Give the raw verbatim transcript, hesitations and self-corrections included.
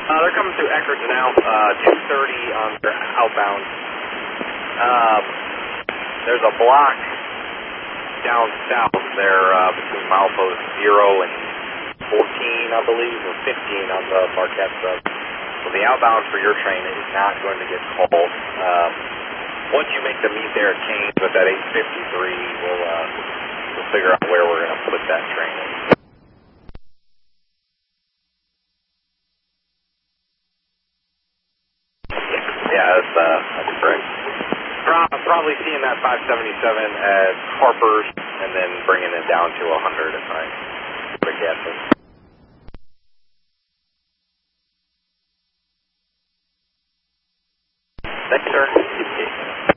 Uh, they're coming through Eckerd now, uh, two thirty on their outbound. Um, there's a block down south there uh, between milepost zero and fourteen, I believe, or fifteen on the Marquette sub. So the outbound for your train is not going to get called. Um, once you make the meet there at Keynes with that eight fifty-three, we'll, uh, we'll figure out where we're going to put that train in. Yeah, that's, uh, that's correct. Pro- probably seeing that five seventy-seven at Harper's and then bringing it down to one hundred if I would guess it.